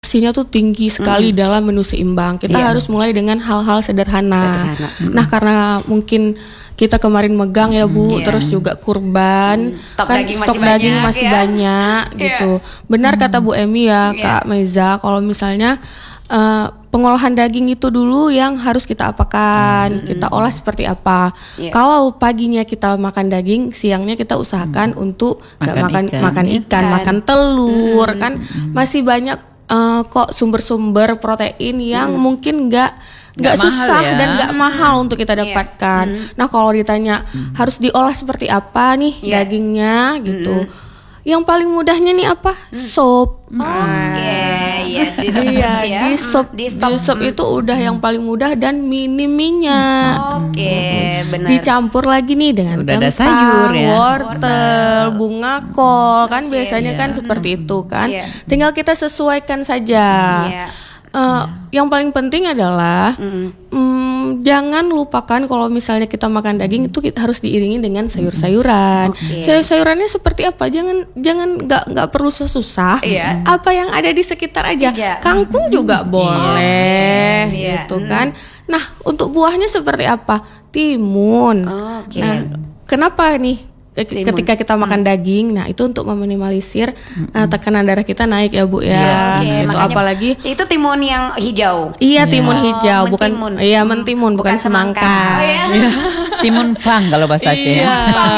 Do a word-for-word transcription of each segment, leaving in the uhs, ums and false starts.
porsinya tuh tinggi sekali mm. dalam menu seimbang. Kita yeah. harus mulai dengan hal-hal sederhana. sederhana. Mm. Nah, karena mungkin kita kemarin megang ya Bu, yeah. terus juga kurban, mm. stok kan daging stok masih daging banyak, masih ya? banyak gitu. Yeah. Benar mm. kata Bu Emi ya, yeah. Kak Meza, kalau misalnya uh, pengolahan daging itu dulu yang harus kita apakan, mm. kita olah seperti apa. Yeah. Kalau paginya kita makan daging, siangnya kita usahakan mm. untuk nggak makan ikan. makan ikan, ikan, makan telur, mm. kan mm. masih banyak uh, kok sumber-sumber protein yang mm. mungkin nggak nggak susah ya. Dan nggak mahal untuk kita dapatkan. Yeah. Mm. Nah kalau ditanya mm. harus diolah seperti apa nih yeah. dagingnya gitu, mm. yang paling mudahnya nih apa? Mm. Sop. Oke, okay. ya, iya, ya. Di sop, di sop, di sop mm. itu udah yang paling mudah dan minim minyak. Oke, okay, benar. Dicampur lagi nih dengan udah kentang, ada sayur ya, wortel, bunga kol, kan okay, biasanya yeah. kan seperti itu kan. Yeah. Tinggal kita sesuaikan saja. Yeah. Uh, yeah. Yang paling penting adalah mm. um, jangan lupakan kalau misalnya kita makan daging itu kita harus diiringi dengan sayur-sayuran. Okay. Sayur-sayurannya seperti apa? Jangan jangan nggak nggak perlu susah. Yeah. Apa yang ada di sekitar aja. Yeah. Kangkung juga boleh, yeah. gitu yeah. kan. Nah untuk buahnya seperti apa? Timun. Oh, okay. Nah kenapa nih? Timun. Ketika kita makan hmm. daging, nah itu untuk meminimalisir hmm. uh, tekanan darah kita naik ya Bu ya. Ya okay, gitu. Apalagi itu timun yang hijau. Iya timun oh, hijau, bukan mentimun. Iya mentimun, bukan, bukan semangka. semangka. Oh, iya. Timun fang kalau bahasa Aceh. Iya.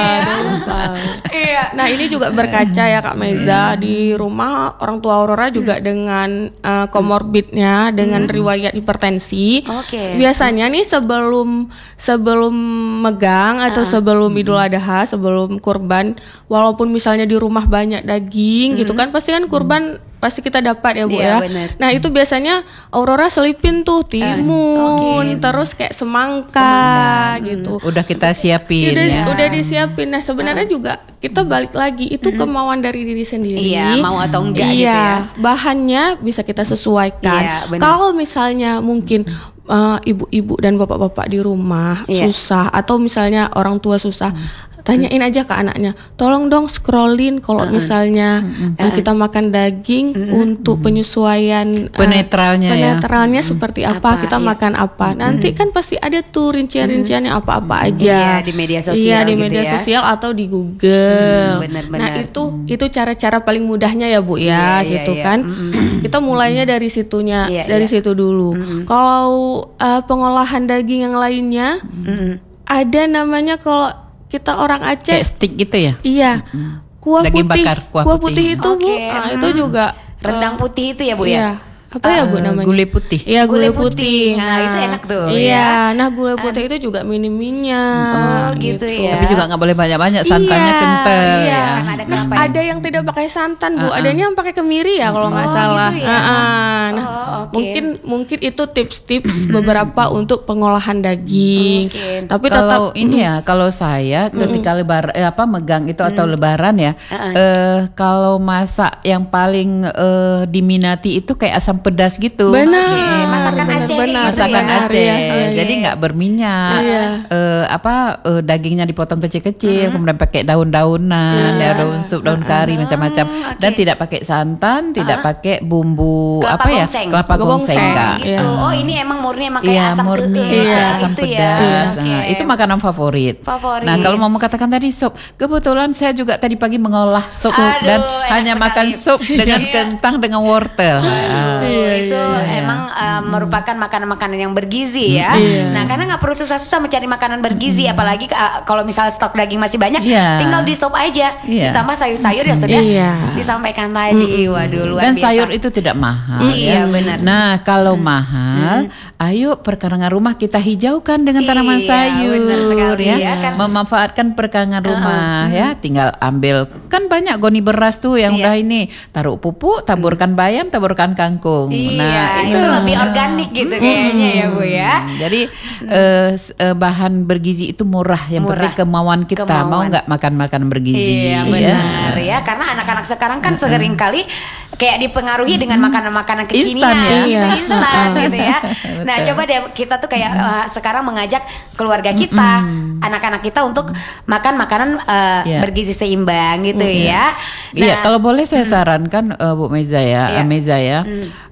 Iya. Nah ini juga berkaca ya Kak Meza, di rumah orang tua Aurora juga dengan uh, komorbidnya, dengan hmm. riwayat hipertensi. Okay. Biasanya nih sebelum sebelum megang atau uh. sebelum Idul Adha, sebelum kurban, walaupun misalnya di rumah banyak daging hmm. gitu kan, pasti kan kurban hmm. pasti kita dapat ya Bu yeah, ya. Bener. Nah itu biasanya Aurora selipin tuh timun, uh, okay. terus kayak semangka, semangka. gitu. Udah kita siapin. Udah, ya. udah disiapin. Nah sebenarnya uh. juga kita balik lagi itu uh. kemauan dari diri sendiri. Iya, mau atau enggak iya, gitu ya. Bahannya bisa kita sesuaikan. Iya, kalau misalnya mungkin uh, ibu-ibu dan bapak-bapak di rumah yeah. susah, atau misalnya orang tua susah, hmm. tanyain aja ke anaknya, tolong dong scrollin kalau uh-uh. misalnya uh-uh. kita makan daging uh-uh. untuk penyesuaian penetralnya, uh, penetralnya ya. seperti apa, apa kita iya. makan apa. Nanti uh-uh. kan pasti ada tuh rincian-rinciannya apa-apa Iya aja. di media sosial. Iya di gitu media ya. sosial atau di Google. Hmm, bener-bener. Nah itu hmm. itu cara-cara paling mudahnya ya Bu ya, iya, gitu iya, kan. Iya. Kita mulainya dari situnya, iya, dari iya. situ dulu. Mm-hmm. Kalau uh, pengolahan daging yang lainnya mm-hmm. ada namanya kalau kita orang Aceh kayak stick gitu ya? Iya. Mm. Kuah daging putih. Bakar, kuah, kuah putih, putih itu Bu, okay. nah, itu juga rendang putih itu ya Bu iya. ya? Apa uh, ya Bu namanya? Gulai putih. Iya gulai putih. putih. Nah, nah itu enak tuh. Iya. Ya. Nah gulai putih uh. itu juga minim minyak. Oh gitu, gitu ya. Tapi juga nggak boleh banyak-banyak, santannya iya, kental iya. ya. Ada, ada yang tidak pakai santan Bu, uh-uh. adanya yang pakai kemiri ya kalau nggak oh, salah. Gitu ya? uh-uh. Nah oh, okay. mungkin mungkin itu tips-tips beberapa untuk pengolahan daging. Okay. Tapi kalau tetap, ini ya, kalau saya ketika mm. lebaran eh, apa megang itu mm. atau lebaran ya, uh-uh. eh, kalau masak yang paling eh, diminati itu kayak asam pedas gitu. Benar. Okay. Masakan benar, Aceh. Benar, masakan benar, Aceh. ya, ya, Jadi nggak ya. berminyak. Ya. Uh, apa uh, dagingnya dipotong kecil-kecil, uh-huh. kemudian pakai daun-daunan, ya. daun sup, daun kari, uh-huh. macam-macam. Okay. Dan tidak pakai santan, tidak uh-huh. pakai bumbu kelapa apa ya? Gongseng. Kelapa gongseng enggak. Gitu. Ya. Oh, ini emang murni emang kayak ya, asam murni, ke, ya, asam gitu pedas. ya. Nah, Okay. itu makanan favorit. Favorit. Nah, kalau mau katakan tadi sup, kebetulan saya juga tadi pagi mengolah sup Aduh, dan hanya sekali. makan sup dengan kentang dengan wortel. Aduh, iya, itu iya, emang iya. uh, merupakan makanan-makanan yang bergizi ya. Iya. Nah, karena nggak perlu susah-susah mencari makanan bergizi, hmm. apalagi uh, kalau misalnya stok daging masih banyak, iya. tinggal di stop aja, iya. ditambah sayur-sayur ya sudah iya. disampaikan tadi. Hmm. Waduh, luar Dan biasa. sayur itu tidak mahal. Hmm. Ya. Iya benar. Nah, kalau hmm. mahal, hmm. ayo perkarangan rumah kita hijaukan dengan tanaman iya, sayur, benar sekali, ya. ya kan? Memanfaatkan perkarangan rumah, uh-uh. ya. Tinggal ambil, kan banyak goni beras tuh yang iya. udah ini, taruh pupuk, taburkan bayam, taburkan kangkung. Iya, nah, itu, itu lebih organik gitu hmm. kayaknya ya Bu ya. Jadi hmm. uh, uh, bahan bergizi itu murah, yang murah. penting kemauan kita kemauan. mau nggak makan makanan bergizi. Iya benar ya, ya. Karena anak-anak sekarang kan uh-uh. sering kali kayak dipengaruhi dengan makanan-makanan kekinian, instan ya, instan gitu ya. Nah coba deh kita tuh kayak uh, sekarang mengajak keluarga kita, mm-hmm. anak-anak kita untuk makan makanan uh, yeah. bergizi seimbang gitu mm-hmm. ya. Iya, nah, kalau boleh saya sarankan uh, Bu Meza ya, iya. Meza ya. Mm.